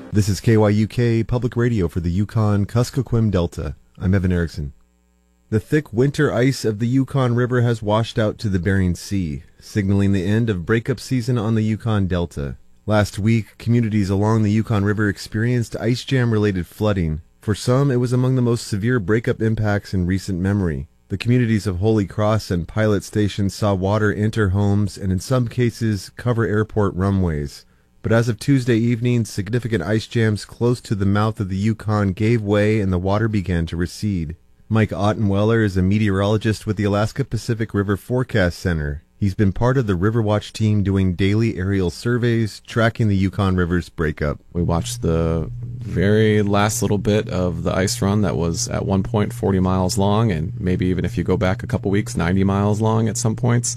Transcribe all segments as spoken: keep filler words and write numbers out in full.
This is K Y U K Public Radio for the Yukon-Kuskokwim Delta. I'm Evan Erickson. The thick winter ice of the Yukon River has washed out to the Bering Sea, signaling the end of breakup season on the Yukon Delta. Last week, communities along the Yukon River experienced ice jam-related flooding. For some, it was among the most severe breakup impacts in recent memory. The communities of Holy Cross and Pilot Station saw water enter homes and in some cases cover airport runways. But as of Tuesday evening, significant ice jams close to the mouth of the Yukon gave way and the water began to recede. Mike Ottenweller is a meteorologist with the Alaska Pacific River Forecast Center. He's been part of the Riverwatch team doing daily aerial surveys, tracking the Yukon River's breakup. We watched the very last little bit of the ice run that was at one point forty miles long, and maybe even if you go back a couple weeks, ninety miles long at some points.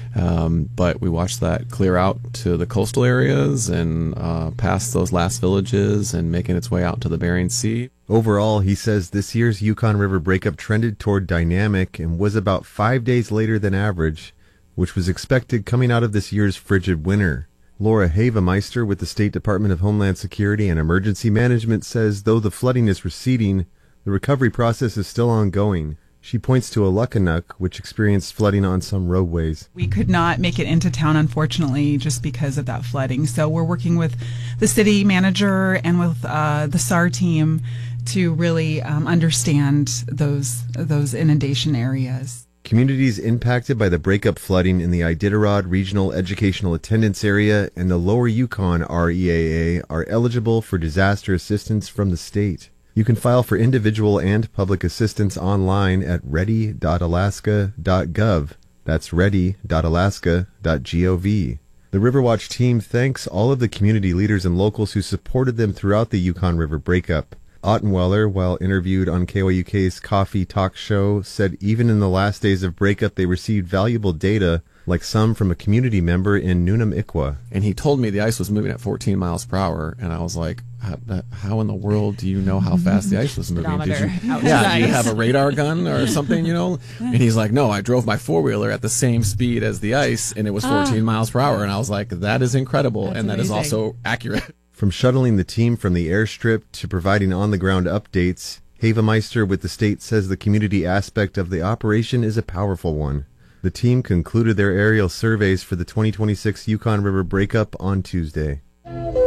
Um, but we watched that clear out to the coastal areas and uh, past those last villages and making its way out to the Bering Sea. Overall, he says this year's Yukon River breakup trended toward dynamic and was about five days later than average, which was expected coming out of this year's frigid winter. Laura Havemeister with the State Department of Homeland Security and Emergency Management says though the flooding is receding, the recovery process is still ongoing. She points to Alukkanuk, which experienced flooding on some roadways. We could not make it into town, unfortunately, just because of that flooding. So we're working with the city manager and with uh, the S A R team to really um, understand those those inundation areas. Communities impacted by the breakup flooding in the Iditarod Regional Educational Attendance Area and the Lower Yukon R E A A are eligible for disaster assistance from the state. You can file for individual and public assistance online at ready dot alaska dot gov. That's ready dot alaska dot gov. The Riverwatch team thanks all of the community leaders and locals who supported them throughout the Yukon River breakup. Ottenweller, while interviewed on K Y U K's Coffee Talk Show, said even in the last days of breakup they received valuable data, like some from a community member in Nunam-Ikwa. And he told me the ice was moving at fourteen miles per hour, and I was like, how, how in the world do you know how fast the ice was moving? Did you, yeah, do you have a radar gun or something, you know? And he's like, no, I drove my four-wheeler at the same speed as the ice, and it was fourteen ah. miles per hour. And I was like, that is incredible, That's and that amazing. Is also accurate. From shuttling the team from the airstrip to providing on-the-ground updates, Havemeister with the state says the community aspect of the operation is a powerful one. The team concluded their aerial surveys for the twenty twenty-six Yukon River breakup on Tuesday.